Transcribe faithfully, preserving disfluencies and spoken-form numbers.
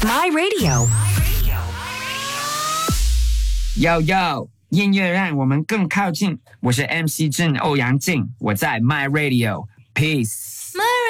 My Radio。 Yo Yo， 音乐让我们更靠近。我是 M C 郑欧阳靖，我在 My Radio，Peace。